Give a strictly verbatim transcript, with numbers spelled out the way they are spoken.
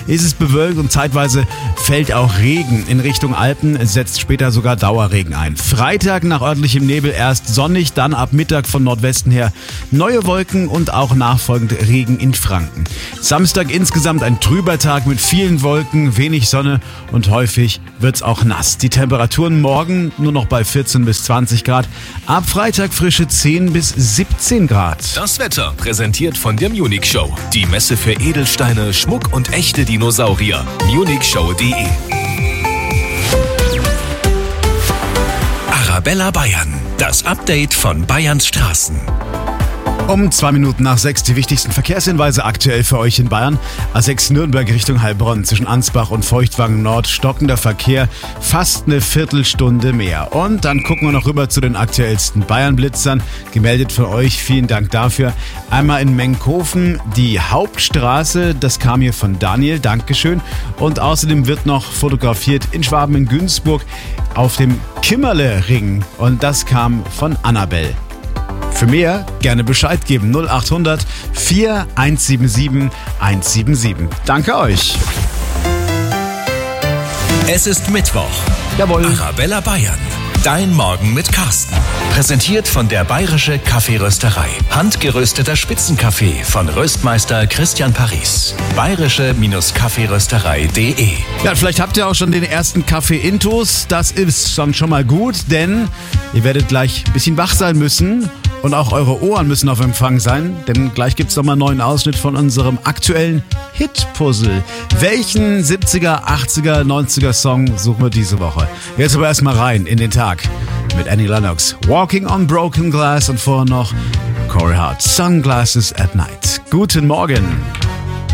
ist es bewölkt und zeitweise fällt auch Regen. In Richtung Alpen setzt später sogar Dauerregen ein. Freitag nach örtlichem Nebel erst sonnig, dann ab Mittag von Nordwesten her neue Wolken und auch nachfolgend Regen in Franken. Samstag insgesamt ein trüber Tag mit vielen Wolken, wenig Sonne und häufig wird's auch nass. Die Temperaturen morgen nur noch bei vierzehn bis zwanzig Grad. Ab Freitag frische zehn bis siebzehn Grad. Das Wetter präsentiert von der Munich Show. Die Messe für Edelsteine, Schmuck und echte Dinosaurier. munich show punkt de. Arabella Bayern. Das Update von Bayerns Straßen. Um zwei Minuten nach sechs die wichtigsten Verkehrshinweise aktuell für euch in Bayern. A sechs Nürnberg Richtung Heilbronn zwischen Ansbach und Feuchtwangen Nord stockender Verkehr, fast eine Viertelstunde mehr. Und dann gucken wir noch rüber zu den aktuellsten Bayern-Blitzern, gemeldet von euch, vielen Dank dafür. Einmal in Menkhofen die Hauptstraße, das kam hier von Daniel, Dankeschön. Und außerdem wird noch fotografiert in Schwaben in Günzburg auf dem Kimmerle-Ring und das kam von Annabelle. Für mehr gerne Bescheid geben. null acht hundert vier eins sieben sieben eins sieben sieben. Danke euch. Es ist Mittwoch. Jawohl. Arabella Bayern. Dein Morgen mit Carsten. Präsentiert von der Bayerische Kaffeerösterei. Handgerösteter Spitzenkaffee von Röstmeister Christian Paris. bayerische-kaffeerösterei punkt de. Ja, vielleicht habt ihr auch schon den ersten Kaffee-Intus. Das ist dann schon mal gut, denn ihr werdet gleich ein bisschen wach sein müssen. Und auch eure Ohren müssen auf Empfang sein, denn gleich gibt's nochmal einen neuen Ausschnitt von unserem aktuellen Hit-Puzzle. Welchen siebziger, achtziger, neunziger Song suchen wir diese Woche? Jetzt aber erstmal rein in den Tag mit Annie Lennox. Walking on Broken Glass und vorher noch Corey Hart. Sunglasses at Night. Guten Morgen.